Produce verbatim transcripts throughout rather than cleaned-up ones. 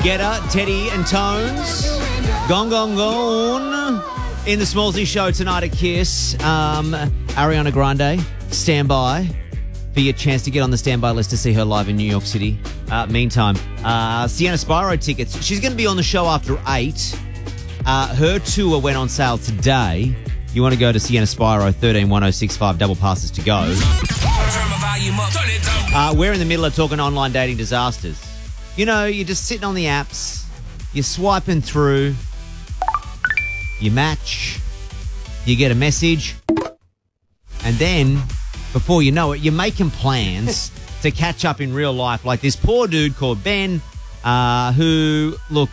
Getter, Teddy and Tones. Gone, gone, gone. In the Smallsy Show tonight at Kiss. Um, Ariana Grande, stand by for your chance to get on the standby list to see her live in New York City. Uh, meantime, uh, Sienna Spiro tickets. She's going to be on the show after eight. Uh, her tour went on sale today. You want to go to Sienna Spiro, thirteen one oh six five, double passes to go. Uh, we're in the middle of talking online dating disasters. You know, you're just sitting on the apps, you're swiping through, you match, you get a message, and then, before you know it, you're making plans to catch up in real life. Like this poor dude called Ben, uh, who, look...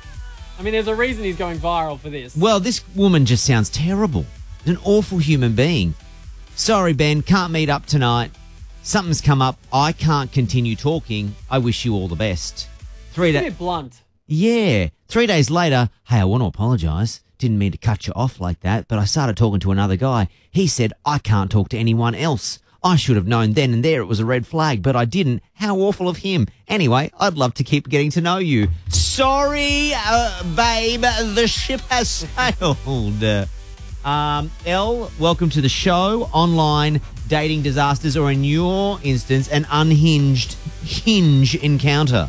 I mean, there's a reason he's going viral for this. Well, this woman just sounds terrible. An awful human being. Sorry, Ben, can't meet up tonight. Something's come up. I can't continue talking. I wish you all the best. Three days. A bit blunt. Yeah. Three days later, hey, I want to apologise. Didn't mean to cut you off like that, but I started talking to another guy. He said, I can't talk to anyone else. I should have known then and there it was a red flag, but I didn't. How awful of him. Anyway, I'd love to keep getting to know you. Sorry, uh, babe, the ship has sailed. Um, Elle, welcome to the show. Online dating disasters, or in your instance, an unhinged hinge encounter.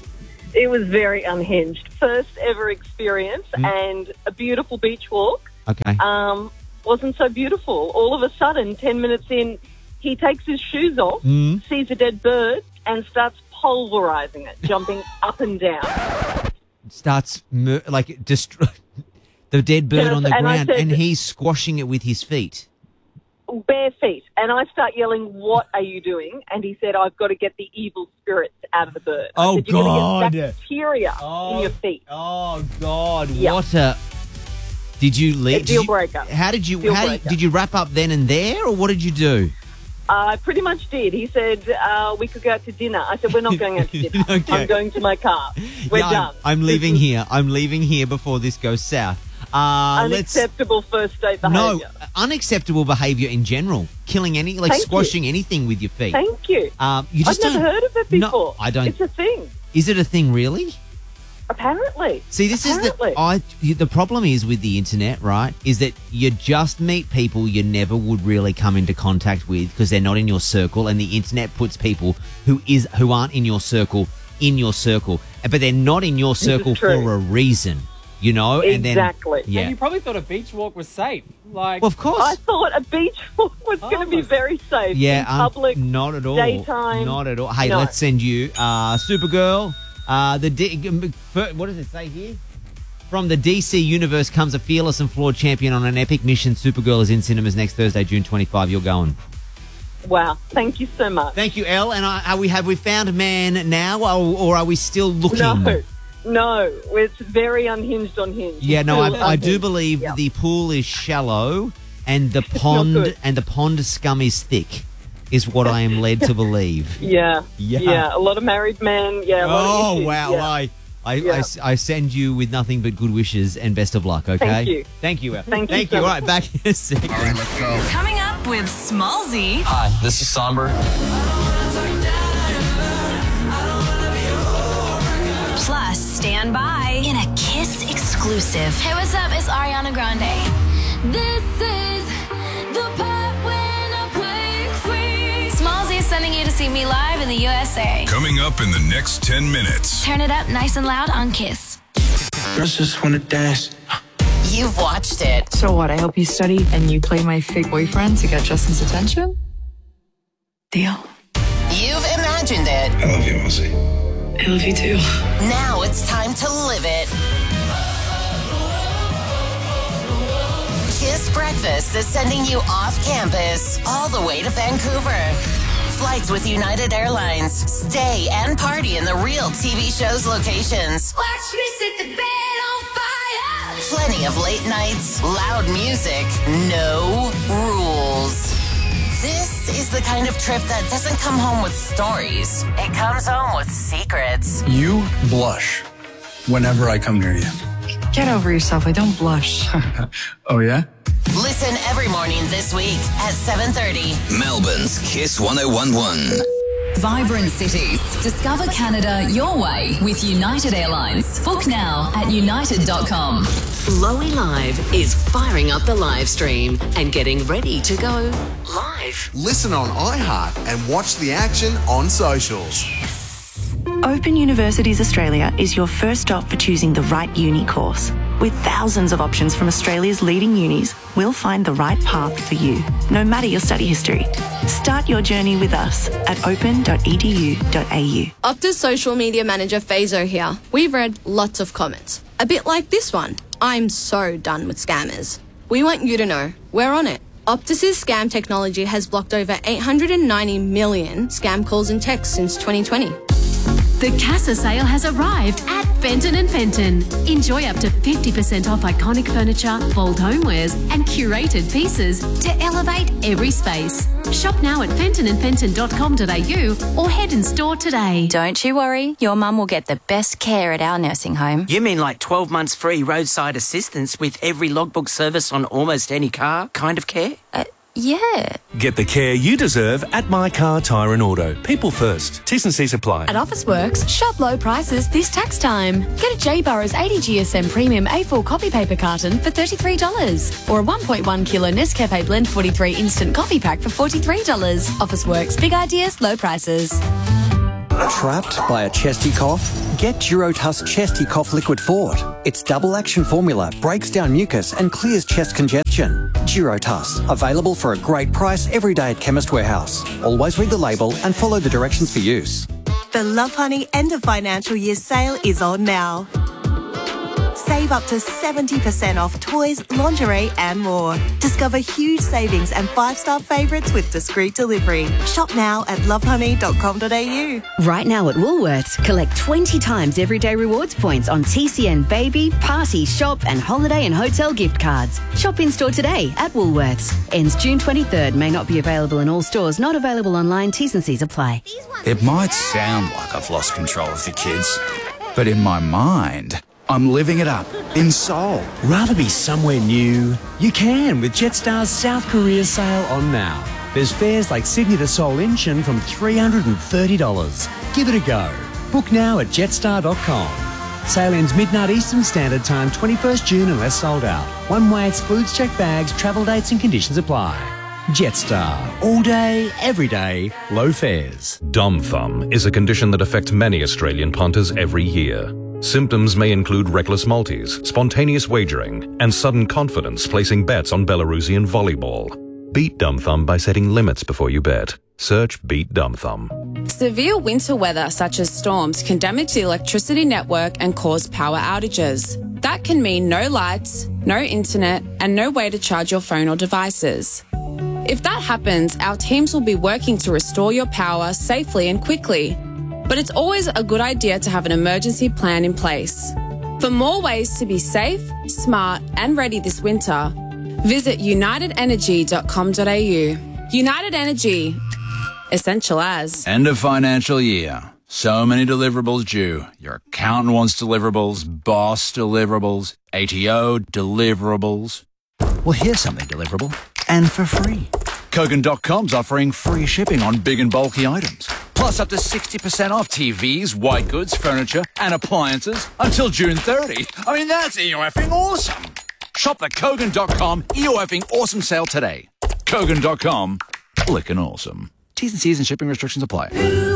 It was very unhinged. First ever experience mm. and a beautiful beach walk. Okay. Um, wasn't so beautiful. All of a sudden, ten minutes in, he takes his shoes off, mm. sees a dead bird, and starts pulverizing it, jumping up and down. Starts, mur- like, destroy the dead bird yes, on the and ground, said, and he's squashing it with his feet. Bare feet. And I start yelling, what are you doing? And he said, I've got to get the evil spirits out of the bird. I Oh, said, You're God. Get bacteria oh, in your feet. Oh, God. Yep. What a... Did you leave? A deal breaker. How did you... Deal how breaker. Did, did you wrap up then and there, or what did you do? I pretty much did. He said, uh, we could go out to dinner. I said, we're not going out to dinner. Okay. I'm going to my car. We're yeah, done. I'm, I'm leaving here. I'm leaving here before this goes south. Uh, Unacceptable let's, first date behaviour. No, unacceptable behaviour in general. Killing any, like Thank squashing you. anything with your feet. Thank you. Um, you just I've never don't- heard of it before. No, I don't. It's a thing. Is it a thing, really? Apparently. See, this Apparently. is the I. The problem is with the internet, right? Is that you just meet people you never would really come into contact with because they're not in your circle, and the internet puts people who is who aren't in your circle in your circle, but they're not in your circle for a reason, you know. Exactly. And then, yeah. And you probably thought a beach walk was safe. Like, Well, of course. I thought a beach walk was going to be very safe. Yeah, in um, public, not at all. daytime. Not at all. Hey, No. let's send you uh, Supergirl. Uh, the D- what does it say here? From the D C universe comes a fearless and flawed champion on an epic mission. Supergirl is in cinemas next Thursday, June twenty-fifth. You're going. Wow. Thank you so much. Thank you, Elle. And I, are we have we found a man now, or, or are we still looking? No. No. It's very unhinged on Hinge. Yeah, no, Still I, I do unhinged. believe Yep. the pool is shallow and the pond good. and the pond scum is thick, is what I am led to believe. Yeah. Yeah. Yeah. A lot of married men. Yeah. A lot Oh, of issues. wow. Yeah. I, I, Yeah. I s- I send you with nothing but good wishes and best of luck, okay? Thank you. Thank you, Elle. Thank you Thank so you. All much. right, back in a second. All right, let's go. Coming up with Smallsy. Hi, this is Somber. Plus, stand by in a Kiss exclusive. Hey, what's up? It's Ariana Grande. This is the part when I break free. Smallsy is sending you to see me live in the U S A. Coming up in the next ten minutes. Turn it up nice and loud on Kiss. Girls just wanna dance. You've watched it. So what? I hope you study and you play my fake boyfriend to get Justin's attention? Deal. You've imagined it. I love you, Mosey. I love you too. Now it's time to live it. Kiss Breakfast is sending you off campus all the way to Vancouver. Flights with United Airlines. Stay and party in the real T V show's locations. Watch me set the bed on fire. Plenty of late nights, loud music, no rules. This is the kind of trip that doesn't come home with stories. It comes home with secrets. You blush whenever I come near you. Get over yourself. I don't blush. Oh, yeah? Listen every morning this week at seven thirty. Melbourne's Kiss one oh one one. Vibrant cities. Discover Canada your way with United Airlines. Book now at united dot com. Lowy Live is firing up the live stream and getting ready to go live. Listen on iHeart and watch the action on socials. Open Universities Australia is your first stop for choosing the right uni course. With thousands of options from Australia's leading unis, we'll find the right path for you, no matter your study history. Start your journey with us at open dot e d u dot a u. Optus social media manager Fazo here. We've read lots of comments. A bit like this one. I'm so done with scammers. We want you to know we're on it. Optus's scam technology has blocked over eight hundred ninety million scam calls and texts since twenty twenty. The Casa sale has arrived at Fenton and Fenton. Enjoy up to fifty percent off iconic furniture, bold homewares and curated pieces to elevate every space. Shop now at fenton and fenton dot com dot a u or head in store today. Don't you worry, your mum will get the best care at our nursing home. You mean like twelve months free roadside assistance with every logbook service on almost any car kind of care? Uh, yeah. Get the care you deserve at My Car Tyre and Auto. People first. T's and C's apply. At Officeworks, shop low prices this tax time. Get a J. Burrows eighty G S M Premium A four copy paper carton for thirty-three dollars or a one point one kilo Nescafe Blend forty-three instant coffee pack for forty-three dollars. Officeworks, big ideas, low prices. Trapped by a chesty cough? Get Durotuss Chesty Cough Liquid Fort. Its double action formula breaks down mucus and clears chest congestion. Durotuss, available for a great price every day at Chemist Warehouse. Always read the label and follow the directions for use. The Love Honey end of financial year sale is on now. Save up to seventy percent off toys, lingerie and more. Discover huge savings and five-star favourites with discreet delivery. Shop now at love honey dot com dot a u. Right now at Woolworths, collect twenty times everyday rewards points on T C N baby, party, shop and holiday and hotel gift cards. Shop in-store today at Woolworths. Ends June twenty-third. May not be available in all stores. Not available online. T's and C's apply. It might sound like I've lost control of the kids, but in my mind, I'm living it up in Seoul. Rather be somewhere new? You can with Jetstar's South Korea sale on now. There's fares like Sydney to Seoul Incheon from three hundred thirty dollars. Give it a go. Book now at jetstar dot com. Sale ends midnight Eastern Standard Time, twenty-first June unless sold out. One way excludes checked bags, travel dates and conditions apply. Jetstar. All day, every day, low fares. Dumb thumb is a condition that affects many Australian punters every year. Symptoms may include reckless multis, spontaneous wagering, and sudden confidence placing bets on Belarusian volleyball. Beat dumb thumb by setting limits before you bet. Search Beat Dumb Thumb. Severe winter weather such as storms can damage the electricity network and cause power outages. That can mean no lights, no internet, and no way to charge your phone or devices. If that happens, our teams will be working to restore your power safely and quickly. But it's always a good idea to have an emergency plan in place. For more ways to be safe, smart and ready this winter, visit united energy dot com dot a u. United Energy. Essential as. End of financial year. So many deliverables due. Your accountant wants deliverables, boss deliverables, A T O deliverables. Well, here's something deliverable and for free. Kogan dot com's offering free shipping on big and bulky items. Plus up to sixty percent off T Vs, white goods, furniture and appliances until June thirtieth. I mean, that's E O F-ing awesome. Shop the Kogan dot com E O F-ing awesome sale today. Kogan dot com, lickin' awesome. T's and C's and shipping restrictions apply.